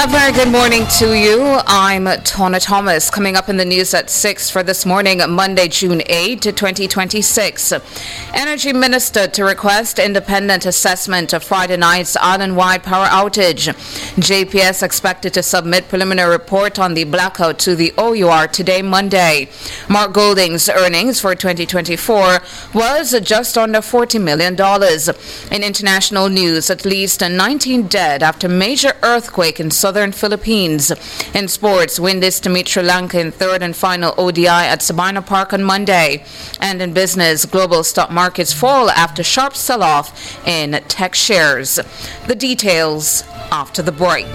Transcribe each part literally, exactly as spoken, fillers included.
A very good morning to you. I'm Tona Thomas. Coming up in the news at six for this morning, Monday, June eighth, twenty twenty-six. Energy Minister to request independent assessment of Friday night's island-wide power outage. J P S expected to submit preliminary report on the blackout to the O U R today, Monday. Mark Golding's earnings for twenty twenty-four was just under forty million dollars. In international news, at least nineteen dead after major earthquake in southern Philippines. In sports, Windies to meet Sri Lanka in third and final O D I at Sabina Park on Monday. And in business, global stock markets fall after sharp sell-off in tech shares. The details after the break.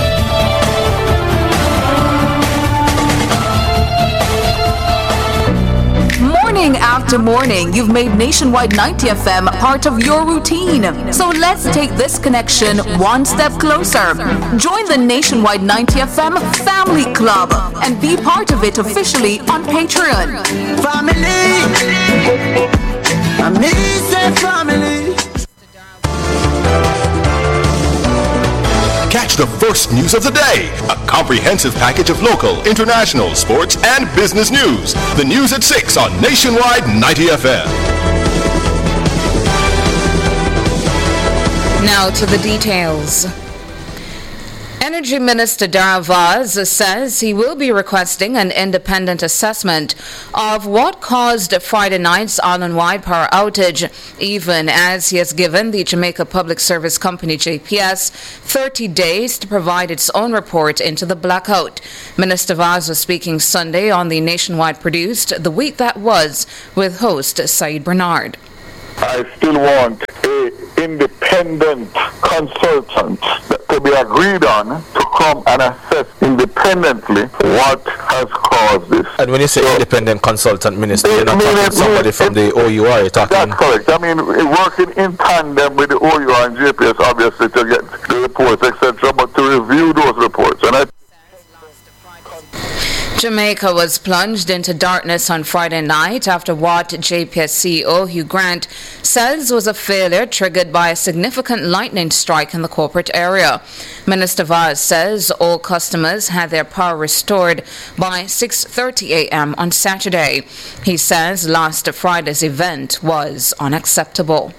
Morning after morning, you've made Nationwide ninety F M part of your routine. So let's take this connection one step closer. Join the Nationwide ninety F M Family Club and be part of it officially on Patreon. Family, I miss family. Catch the first news of the day. A comprehensive package of local, international, sports, and business news. The news at six on Nationwide ninety F M. Now to the details. Energy Minister Darrell Vaz says he will be requesting an independent assessment of what caused Friday night's island-wide power outage, even as he has given the Jamaica Public Service Company J P S thirty days to provide its own report into the blackout. Minister Vaz was speaking Sunday on the Nationwide produced The Week That Was with host Saeed Bernard. I still want a independent consultant that to be agreed on to come and assess independently what has caused this. And when you say so, independent consultant, Minister, it, you're not I mean, talking it, somebody it, from it, the O U R, you're talking... That's correct. I mean, working in tandem with the O U R and J P S, obviously, to get the reports, et cetera, but to review those reports. And I Jamaica was plunged into darkness on Friday night after what J P S C E O Hugh Grant says was a failure triggered by a significant lightning strike in the corporate area. Minister Vaz says all customers had their power restored by six thirty a.m. on Saturday. He says last Friday's event was unacceptable.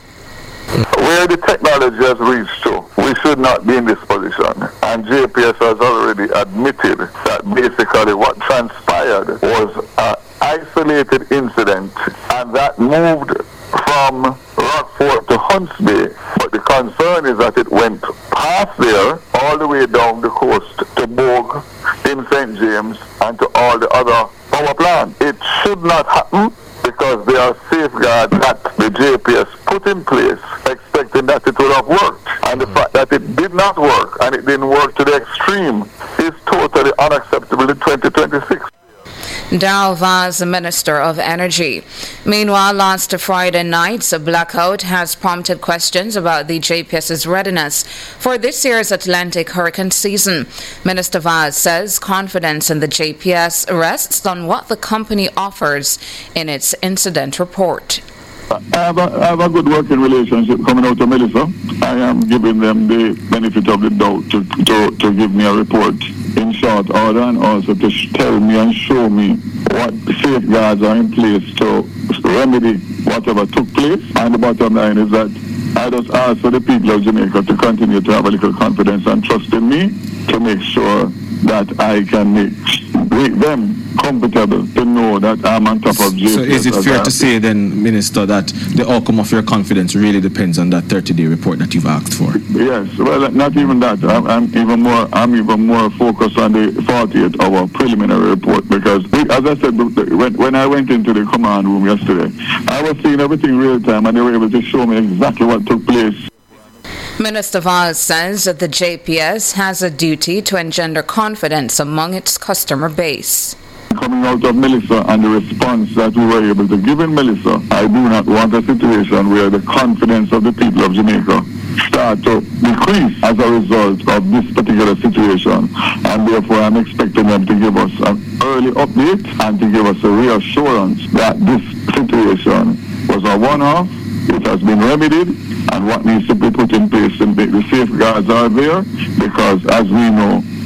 Where the technology has reached to, we should not be in this position. And J P S has already admitted that basically what transpired was an isolated incident, and that moved from Rockfort to Hunts Bay. But the concern is that it went past there, all the way down the coast to Bogue, in Saint James, and to all the other power plants. It should not happen, because there are safeguards that the J P S put in place, expecting that it would have worked. And the fact that it did not work, and it didn't work to the extreme, is totally unacceptable in twenty twenty-six. Darrell Vaz, Minister of Energy. Meanwhile, last Friday night's blackout has prompted questions about the J P S's readiness for this year's Atlantic hurricane season. Minister Vaz says confidence in the J P S rests on what the company offers in its incident report. I have, a, I have a good working relationship coming out of Melissa. I am giving them the benefit of the doubt to, to, to give me a report in short order, and also to sh- tell me and show me what safeguards are in place to remedy whatever took place. And the bottom line is that I just ask for the people of Jamaica to continue to have a little confidence and trust in me to make sure that I can make, make them comfortable to know that I'm on top of J P S. So is it fair to say then, Minister, that the outcome of your confidence really depends on that thirty-day report that you've asked for? Yes, well, not even that. I'm, I'm even more. I'm even more focused on the forty-eight hour preliminary report, because, as I said, when, when I went into the command room yesterday, I was seeing everything real time, and they were able to show me exactly what took place. Minister Vaz says that the J P S has a duty to engender confidence among its customer base. Coming out of Melissa and the response that we were able to give in Melissa, I do not want a situation where the confidence of the people of Jamaica start to decrease as a result of this particular situation. And therefore, I'm expecting them to give us an early update and to give us a reassurance that this situation was a one-off, it has been remedied, and what needs to be put in place and the safeguards are there, because as we know,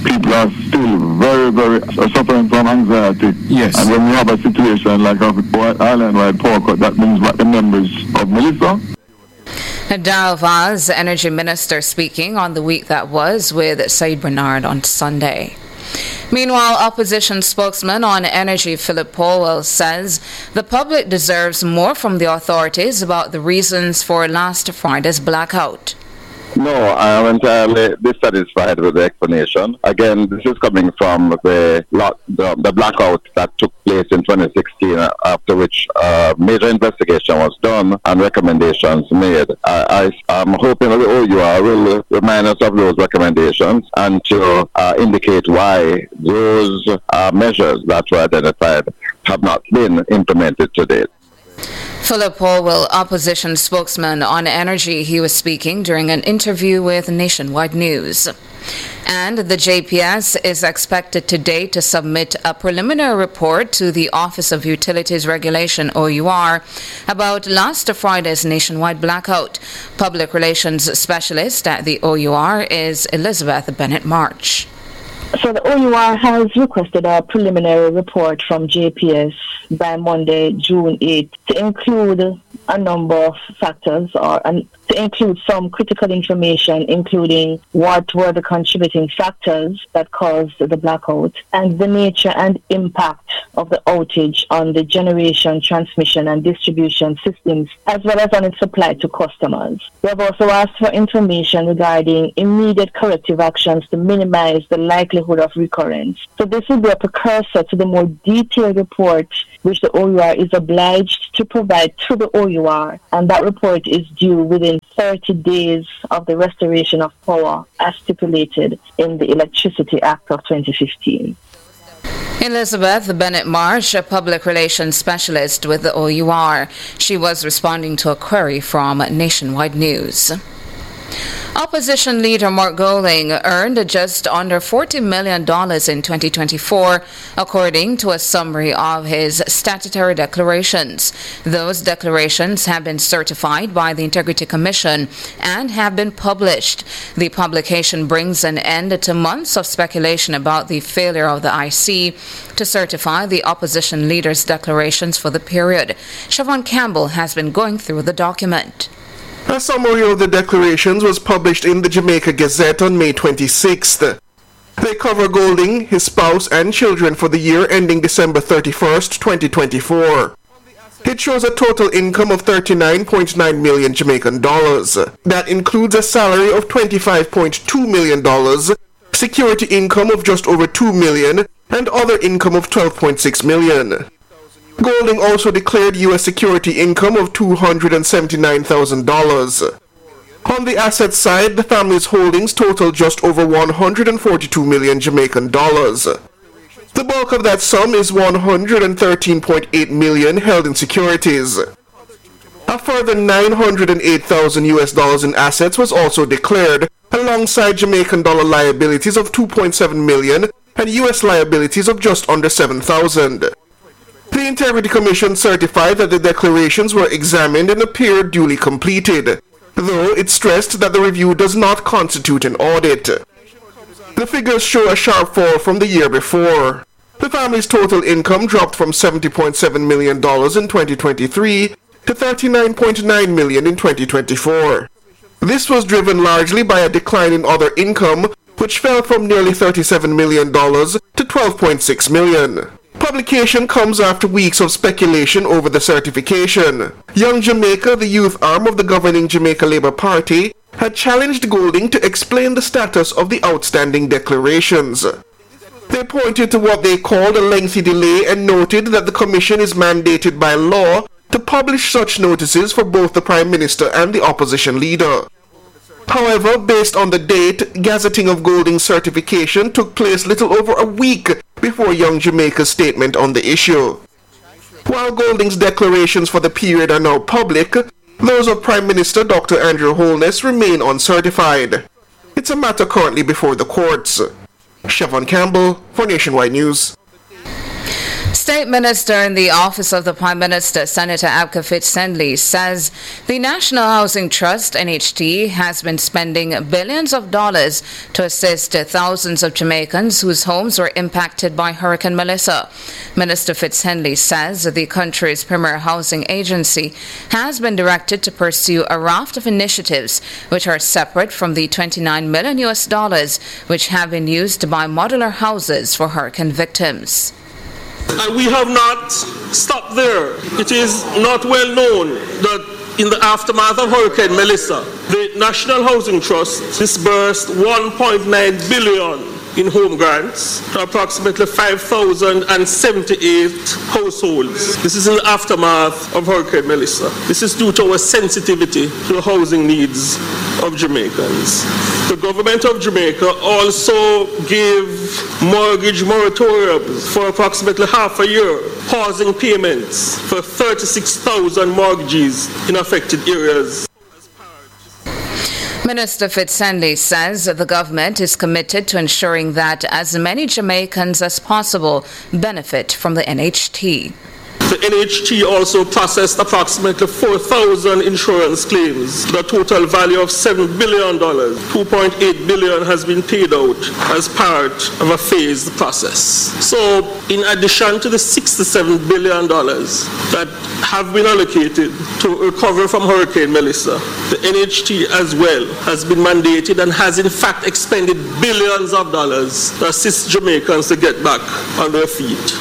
people are still very, very suffering from anxiety. Yes. And when we have a situation like a island-wide power cut, that brings back the members of Melissa. Darrell Vaz, Energy Minister, speaking on the week that was with Said Bernard on Sunday. Meanwhile, opposition spokesman on energy Philip Powell says the public deserves more from the authorities about the reasons for last Friday's blackout. No, I am entirely dissatisfied with the explanation. Again, this is coming from the, the, the blackout that took place in twenty sixteen, after which uh, major investigation was done and recommendations made. I, I, I'm hoping that the O U R will remind us of those recommendations and to uh, indicate why those uh, measures that were identified have not been implemented to date. Philip Powell, opposition spokesman on energy, he was speaking during an interview with Nationwide News. And the J P S is expected today to submit a preliminary report to the Office of Utilities Regulation, O U R, about last Friday's nationwide blackout. Public relations specialist at the O U R is Elizabeth Bennett March. So the O U R has requested a preliminary report from J P S by Monday, June eighth, to include a number of factors or an, to include some critical information, including what were the contributing factors that caused the blackout and the nature and impact of the outage on the generation, transmission and distribution systems, as well as on its supply to customers. We have also asked for information regarding immediate corrective actions to minimize the likelihood of recurrence. So this will be a precursor to the more detailed report which the O U R is obliged to provide to the O U R, and that report is due within thirty days of the restoration of power as stipulated in the Electricity Act of twenty fifteen. Elizabeth Bennett Marsh, a public relations specialist with the O U R. She was responding to a query from Nationwide News. Opposition leader Mark Golding earned just under forty million dollars in twenty twenty-four, according to a summary of his statutory declarations. Those declarations have been certified by the Integrity Commission and have been published. The publication brings an end to months of speculation about the failure of the I C to certify the opposition leader's declarations for the period. Siobhan Campbell has been going through the document. A summary of the declarations was published in the Jamaica Gazette on May twenty-sixth. They cover Golding, his spouse, and children for the year ending December thirty-first, twenty twenty-four. It shows a total income of thirty-nine point nine million Jamaican dollars. That includes a salary of twenty-five point two million dollars, security income of just over two million dollars, and other income of twelve point six million dollars. Golding also declared U S security income of two hundred seventy-nine thousand dollars. On the asset side, the family's holdings total just over one hundred forty-two million Jamaican dollars. The bulk of that sum is one hundred thirteen point eight million held in securities. A further nine hundred eight thousand U S dollars in assets was also declared, alongside Jamaican dollar liabilities of two point seven million and U S liabilities of just under seven thousand. The Integrity Commission certified that the declarations were examined and appeared duly completed, though it stressed that the review does not constitute an audit. The figures show a sharp fall from the year before. The family's total income dropped from seventy point seven million dollars in twenty twenty-three to thirty-nine point nine million dollars in twenty twenty-four. This was driven largely by a decline in other income, which fell from nearly thirty-seven million dollars to twelve point six million dollars. Publication comes after weeks of speculation over the certification. Young Jamaica, the youth arm of the governing Jamaica Labour Party, had challenged Golding to explain the status of the outstanding declarations. They pointed to what they called a lengthy delay and noted that the Commission is mandated by law to publish such notices for both the Prime Minister and the opposition leader. However, based on the date, gazetting of Golding's certification took place little over a week before Young Jamaica's statement on the issue. While Golding's declarations for the period are now public, those of Prime Minister Doctor Andrew Holness remain uncertified. It's a matter currently before the courts. Siobhan Campbell for Nationwide News. State Minister in the Office of the Prime Minister, Senator Abka Fitz-Henley, says the National Housing Trust, N H T, has been spending billions of dollars to assist thousands of Jamaicans whose homes were impacted by Hurricane Melissa. Minister Fitz-Henley says the country's premier housing agency has been directed to pursue a raft of initiatives which are separate from the twenty-nine million U S dollars which have been used to buy modular houses for hurricane victims. And we have not stopped there. It is not well known that in the aftermath of Hurricane Melissa, the National Housing Trust disbursed one point nine billion dollars in home grants to approximately five thousand seventy-eight households. This is in the aftermath of Hurricane Melissa. This is due to our sensitivity to the housing needs of Jamaicans. The government of Jamaica also gave mortgage moratoriums for approximately half a year, pausing payments for thirty-six thousand mortgages in affected areas. Minister Fitz-Henley says the government is committed to ensuring that as many Jamaicans as possible benefit from the N H T. The N H T also processed approximately four thousand insurance claims, the total value of seven billion dollars. two point eight billion dollars has been paid out as part of a phased process. So, in addition to the sixty-seven billion dollars that have been allocated to recover from Hurricane Melissa, the N H T as well has been mandated and has in fact expended billions of dollars to assist Jamaicans to get back on their feet.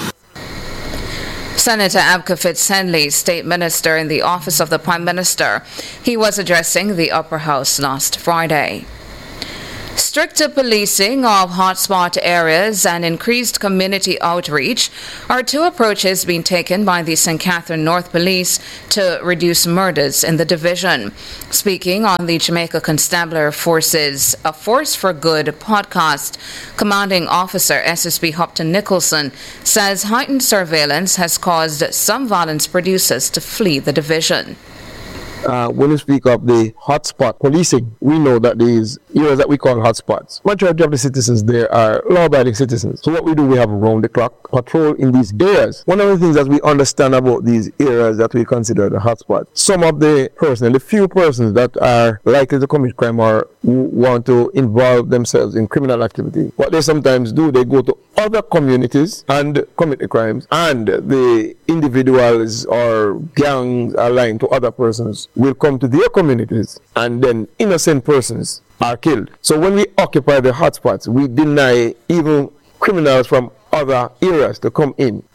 Senator Abka Fitz-Henley, State Minister in the Office of the Prime Minister. He was addressing the Upper House last Friday. Stricter policing of hotspot areas and increased community outreach are two approaches being taken by the Saint Catherine North Police to reduce murders in the division. Speaking on the Jamaica Constabulary Force's A Force for Good podcast, Commanding Officer S S B Hopton Nicholson says heightened surveillance has caused some violence producers to flee the division. Uh, when we speak of the hotspot policing, we know that these areas that we call hotspots, majority of the citizens there are law-abiding citizens. So what we do, we have round-the-clock patrol in these areas. One of the things that we understand about these areas that we consider the hotspots, some of the persons, the few persons that are likely to commit crime or want to involve themselves in criminal activity, what they sometimes do, they go to other communities and commit the crimes, and the individuals or gangs aligned to other persons will come to their communities, and then innocent persons are killed. So when we occupy the hotspots, we deny even criminals from other areas to come in.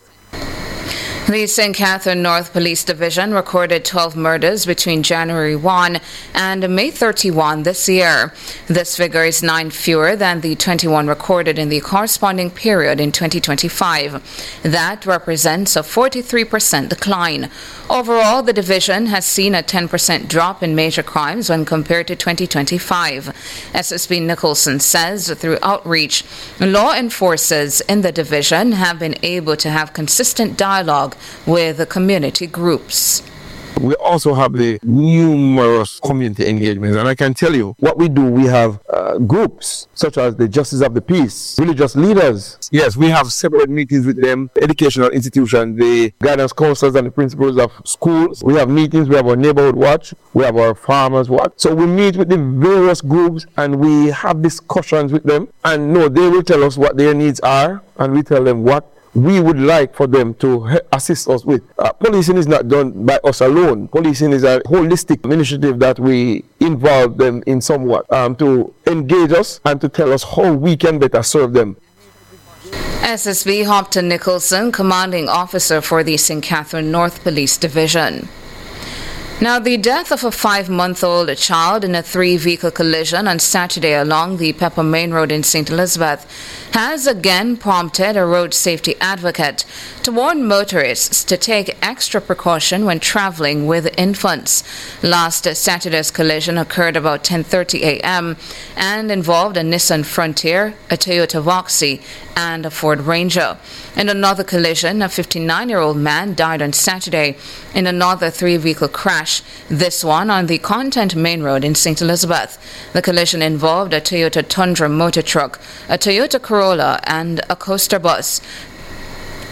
The Saint Catherine North Police Division recorded twelve murders between January first and May thirty-first this year. This figure is nine fewer than the twenty-one recorded in the corresponding period in twenty twenty-five. That represents a forty-three percent decline. Overall, the division has seen a ten percent drop in major crimes when compared to twenty twenty-five. S S B Nicholson says through outreach, law enforcers in the division have been able to have consistent dialogue with the community groups. We also have the numerous community engagements, and I can tell you what we do. We have uh, groups such as the Justice of the Peace, religious leaders. Yes, we have separate meetings with them, the educational institutions, the guidance counselors and the principals of schools. We have meetings, we have our neighborhood watch, we have our farmers watch. So we meet with the various groups and we have discussions with them, and no, they will tell us what their needs are, and we tell them what we would like for them to assist us with. Uh, policing is not done by us alone. Policing is a holistic initiative that we involve them in somewhat um, to engage us and to tell us how we can better serve them. S S B Hopton Nicholson, Commanding Officer for the Saint Catherine North Police Division. Now, the death of a five-month-old child in a three-vehicle collision on Saturday along the Pepper Main Road in Saint Elizabeth has again prompted a road safety advocate to warn motorists to take extra precaution when traveling with infants. Last Saturday's collision occurred about ten thirty a.m. and involved a Nissan Frontier, a Toyota Voxy, and a Ford Ranger. In another collision, a fifty-nine-year-old man died on Saturday in another three-vehicle crash, this one on the Content Main Road in Saint Elizabeth. The collision involved a Toyota Tundra motor truck, a Toyota Corolla, and a coaster bus.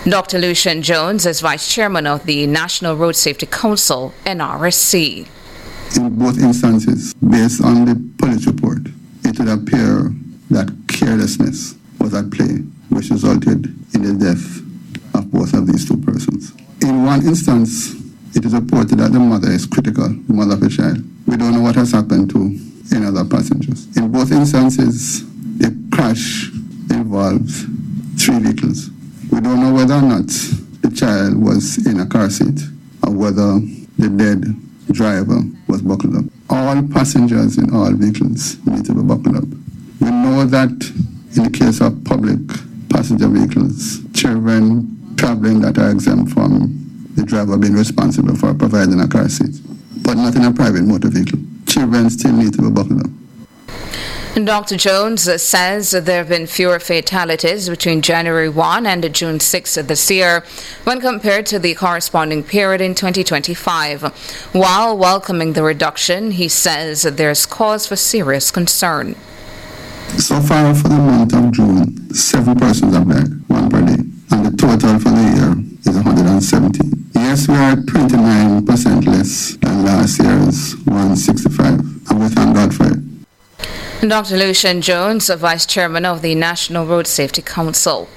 Doctor Lucian Jones is Vice Chairman of the National Road Safety Council, N R S C. In both instances, based on the police report, it would appear that carelessness was at play, which resulted in the death of both of these two persons. In one instance, it is reported that the mother is critical, the mother of the child. We don't know what has happened to any other passengers. In both instances, the crash involves three vehicles. We don't know whether or not the child was in a car seat or whether the dead driver was buckled up. All passengers in all vehicles need to be buckled up. We know that in the case of public passenger vehicles, children traveling that are exempt from the driver being responsible for providing a car seat, but not in a private motor vehicle. Children still need to be buckled up. Doctor Jones says there have been fewer fatalities between January first and June sixth of this year when compared to the corresponding period in twenty twenty-five. While welcoming the reduction, he says there's cause for serious concern. So far for the month of June, seven persons have died, one per day, and the total for the year is one hundred seventeen. Yes, we are twenty-nine percent less than last year's one hundred sixty-five, and we thank God for it. Doctor Lucian Jones, Vice Chairman of the National Road Safety Council.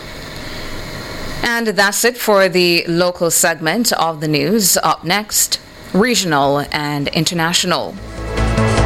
And that's it for the local segment of the news. Up next, regional and international.